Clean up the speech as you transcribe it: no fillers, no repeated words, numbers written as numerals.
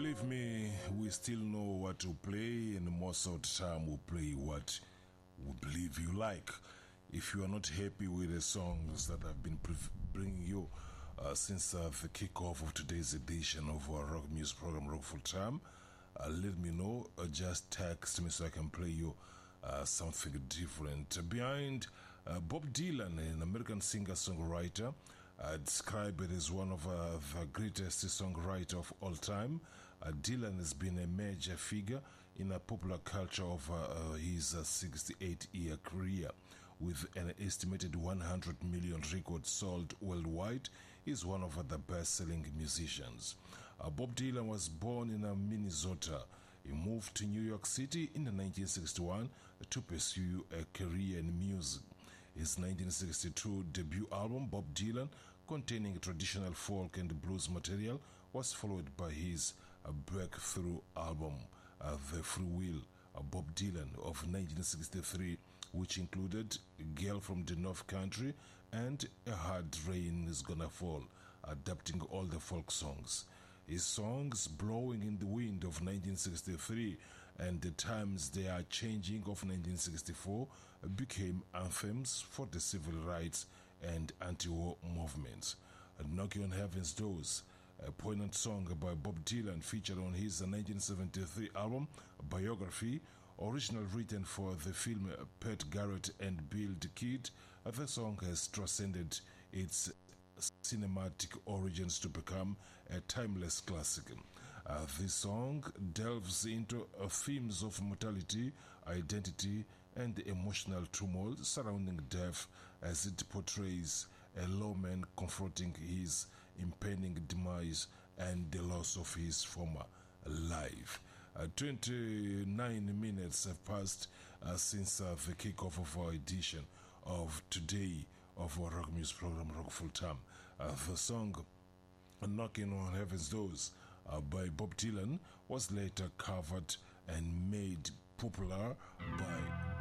Believe me, we still know what to play, and most of the time we play what we believe you like. If you are not happy with the songs that I've been bringing you since the kickoff of today's edition of our rock music program, Rock Full Time, let me know. Just text me so I can play you something different. Behind Bob Dylan, an American singer-songwriter, described as one of the greatest songwriters of all time. Dylan has been a major figure in a popular culture over his 68-year career. With an estimated 100 million records sold worldwide, he is one of the best-selling musicians. Bob Dylan was born in Minnesota. He moved to New York City in 1961 to pursue a career in music. His 1962 debut album, Bob Dylan, containing traditional folk and blues material, was followed by his breakthrough album, The Free Will, Bob Dylan of 1963, which included Girl from the North Country and A Hard Rain Is Gonna Fall, adapting all the folk songs. His songs Blowing in the Wind of 1963 and The Times They Are Changing of 1964 became anthems for the civil rights and anti-war movements. Knocking on Heaven's Doors, a poignant song by Bob Dylan, featured on his 1973 album Biography, originally written for the film Pat Garrett and Bill the Kid. The song has transcended its cinematic origins to become a timeless classic. This song delves into themes of mortality, identity, and emotional turmoil surrounding death, as it portrays a lawman confronting his impending demise and the loss of his former life. 29 minutes have passed since the kickoff of our edition of today of our rock music program, Rock Full Time. The song Knocking on Heaven's Doors by Bob Dylan was later covered and made popular by